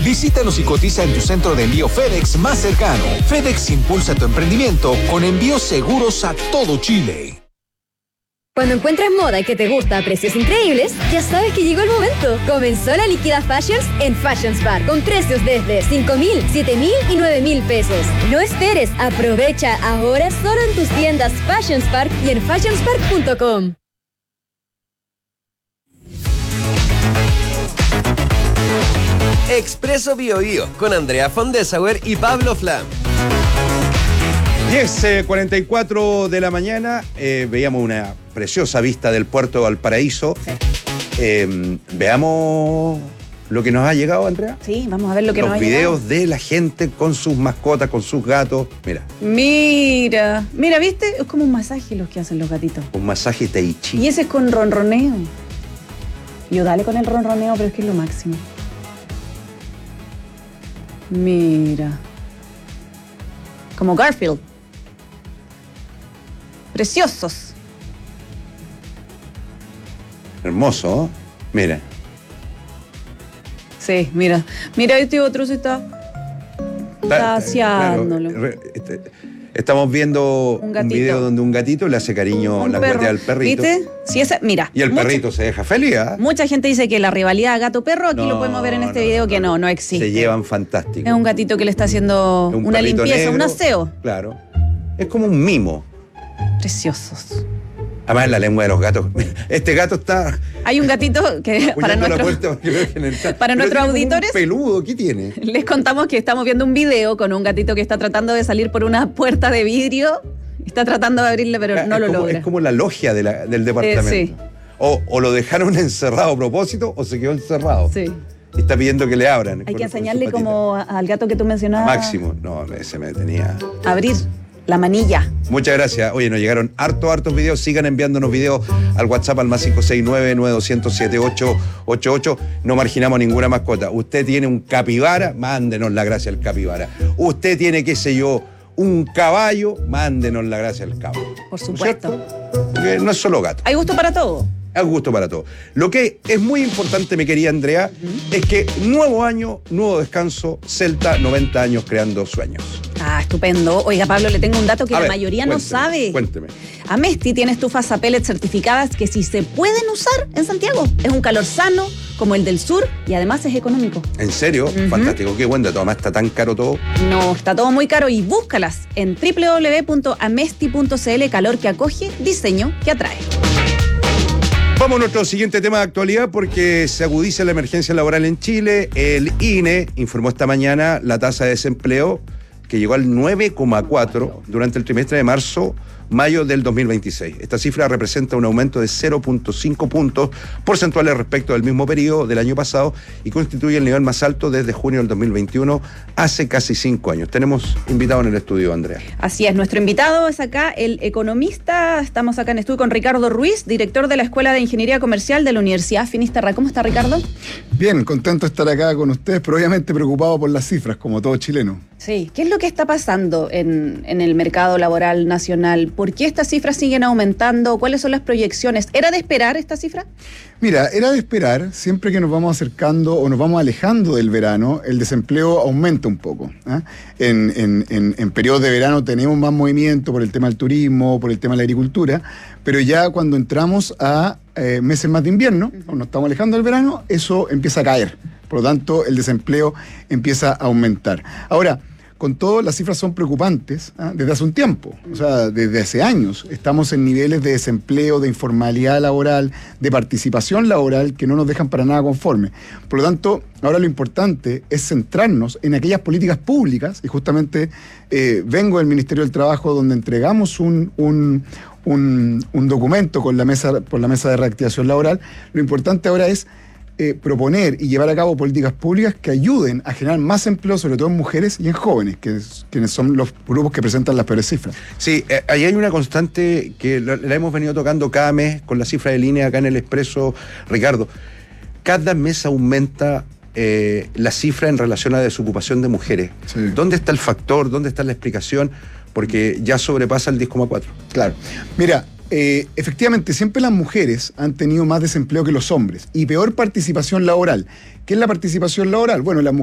Visítanos y cotiza en tu centro de envío FedEx más cercano. FedEx impulsa tu emprendimiento con envíos seguros a todo Chile. Cuando encuentras moda que te gusta a precios increíbles, ya sabes que llegó el momento. Comenzó la Liquida Fashions en Fashions Bar, con precios desde 5,000, 7,000 y 9,000 pesos. No esperes, aprovecha ahora solo en tus tiendas Fashions Park y en fashionspark.com. Expreso Bio Bio con Andrea Fondesauer y Pablo Flam. 10:44 de la mañana, veíamos una preciosa vista del puerto de Valparaíso. Sí. Veamos lo que nos ha llegado, Andrea. Sí, vamos a ver lo que nos ha llegado. Los videos de la gente con sus mascotas, con sus gatos. Mira, ¿viste? Es como un masaje los que hacen los gatitos. Un masaje tai chi. Y ese es con ronroneo. Yo dale con el ronroneo, pero es que es lo máximo. Mira. Como Garfield. Preciosos. Hermoso, ¿eh? Mira. Sí, mira. Mira, este otro se está aseándolo. Claro, estamos viendo un video donde un gatito le hace cariño a la guardia del perrito. ¿Viste? Sí, mira. Y el perrito se deja feliz, ¿eh? Mucha gente dice que la rivalidad gato-perro, aquí lo podemos ver en este video, que no existe. Se llevan fantástico. Es un gatito que le está haciendo una limpieza, negro, un aseo. Claro. Es como un mimo. Preciosos. Además, la lengua de los gatos. Este gato está... Hay un gatito que para nuestros auditores... Un peludo, ¿qué tiene? Les contamos que estamos viendo un video con un gatito que está tratando de salir por una puerta de vidrio. Está tratando de abrirle, pero no lo logra. Es como la logia del departamento. Sí. O lo dejaron encerrado a propósito o se quedó encerrado. Sí. Y está pidiendo que le abran. Hay que enseñarle como al gato que tú mencionabas. Máximo. No, ese me tenía... Abrir la manilla. Muchas gracias. Oye, nos llegaron hartos videos. Sigan enviándonos videos al WhatsApp al más 569-9207-888. No marginamos ninguna mascota. Usted tiene un capibara, mándenos la gracia al capibara. Usted tiene, qué sé yo, un caballo, mándenos la gracia al caballo. Por supuesto. ¿No? Porque no es solo gato. Hay gusto para todo. Hay gusto para todo. Lo que es muy importante, mi querida Andrea, es que nuevo año, nuevo descanso, Celta, 90 años creando sueños. Ah, estupendo. Oiga, Pablo, le tengo un dato que la mayoría no sabe. Cuénteme. Amesti tiene estufas a pellets certificadas que sí se pueden usar en Santiago. Es un calor sano, como el del sur, y además es económico. ¿En serio? Fantástico. Qué buen dato. Además está tan caro todo. No, está todo muy caro y búscalas en www.amesti.cl. Calor que acoge, diseño que atrae. Vamos a nuestro siguiente tema de actualidad porque se agudiza la emergencia laboral en Chile. El INE informó esta mañana la tasa de desempleo que llegó al 9,4 durante el trimestre de marzo-mayo del 2026. Esta cifra representa un aumento de 0,5 puntos porcentuales respecto del mismo periodo del año pasado y constituye el nivel más alto desde junio del 2021, hace casi 5 años. Tenemos invitado en el estudio, Andrea. Así es, nuestro invitado es acá, el economista. Estamos acá en estudio con Ricardo Ruiz, director de la Escuela de Ingeniería Comercial de la Universidad Finisterra. ¿Cómo está, Ricardo? Bien, contento de estar acá con ustedes, pero obviamente preocupado por las cifras, como todo chileno. Sí, ¿qué es lo que está pasando en el mercado laboral nacional? ¿Por qué estas cifras siguen aumentando? ¿Cuáles son las proyecciones? ¿Era de esperar esta cifra? Mira, era de esperar. Siempre que nos vamos acercando o nos vamos alejando del verano, el desempleo aumenta un poco. En periodos de verano tenemos más movimiento por el tema del turismo, por el tema de la agricultura, pero ya cuando entramos a meses más de invierno, o nos estamos alejando del verano, eso empieza a caer. Por lo tanto, el desempleo empieza a aumentar. Ahora, con todo, las cifras son preocupantes desde hace un tiempo, o sea, desde hace años. Estamos en niveles de desempleo, de informalidad laboral, de participación laboral que no nos dejan para nada conformes. Por lo tanto, ahora lo importante es centrarnos en aquellas políticas públicas, y justamente vengo del Ministerio del Trabajo donde entregamos un documento por la mesa de reactivación laboral. Lo importante ahora es proponer y llevar a cabo políticas públicas que ayuden a generar más empleo, sobre todo en mujeres y en jóvenes, quienes son los grupos que presentan las peores cifras. Sí, ahí hay una constante que la hemos venido tocando cada mes con la cifra de línea acá en el Expreso, Ricardo. Cada mes aumenta la cifra en relación a la desocupación de mujeres. Sí. ¿Dónde está el factor? ¿Dónde está la explicación? Porque ya sobrepasa el 10,4. Claro. Mira, efectivamente, siempre las mujeres han tenido más desempleo que los hombres y peor participación laboral. ¿Qué es la participación laboral? Bueno, las